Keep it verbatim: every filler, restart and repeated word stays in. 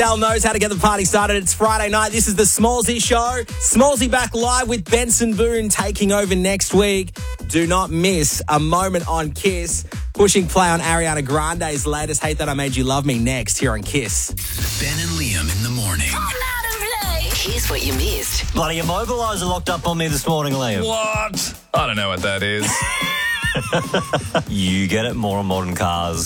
Al knows how to get the party started. It's Friday night. This is the Smallsy Show. Smallsy back live with Benson Boone taking over next week. Do not miss a moment on Kiss. Pushing play on Ariana Grande's latest Hate That I Made You Love Me next here on Kiss. Ben and Liam in the morning. Come out and play. Here's what you missed. Bloody immobiliser locked up on me this morning, Liam. What? I don't know what that is. You get it more on modern cars.